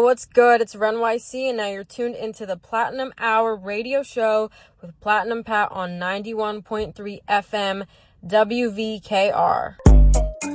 what's good? It's Ren YC, and now you're tuned into the Platinum Hour radio show with Platinum Pat on 91.3 FM WVKR.